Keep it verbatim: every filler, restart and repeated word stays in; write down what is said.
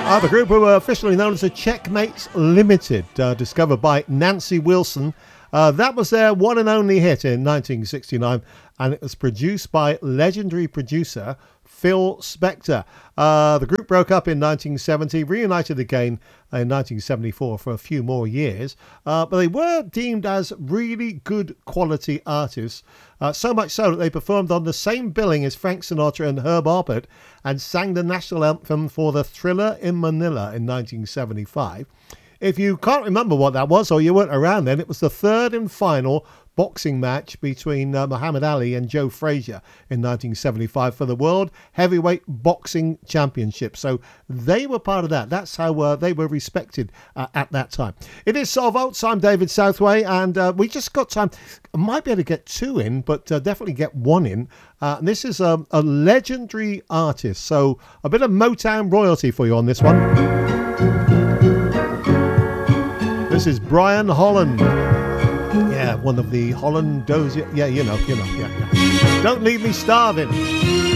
Uh, the group were officially known as the Checkmates Limited, uh, discovered by Nancy Wilson. Uh, that was their one and only hit in nineteen sixty-nine, and it was produced by legendary producer Phil Spector. Uh, the group broke up in nineteen seventy, reunited again in nineteen seventy-four for a few more years, uh, but they were deemed as really good quality artists, uh, so much so that they performed on the same billing as Frank Sinatra and Herb Alpert and sang the national anthem for the Thriller in Manila in nineteen seventy-five. If you can't remember what that was, or you weren't around then, it was the third and final boxing match between uh, Muhammad Ali and Joe Frazier in nineteen seventy-five for the World Heavyweight Boxing Championship. So they were part of that. That's how uh, they were respected uh, at that time. It is Soul Vaults. I'm David Southway, and uh, we just got time. I might be able to get two in, but uh, definitely get one in. Uh, and this is um, a legendary artist. So a bit of Motown royalty for you on this one. This is Brian Holland. Yeah, one of the Holland Dozier. Yeah, you know, you know, yeah, yeah. Don't Leave Me Starving.